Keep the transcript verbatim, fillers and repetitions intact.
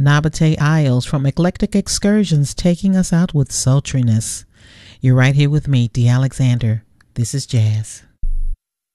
Nabate Isles from Eclectic Excursions, taking us out with sultriness. You're right here with me, D. Alexander. This is Jazz.